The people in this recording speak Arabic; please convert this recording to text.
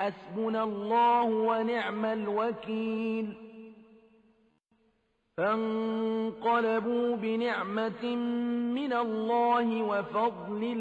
حسبنا الله ونعم الوكيل. فانقلبوا بنعمة من الله وفضل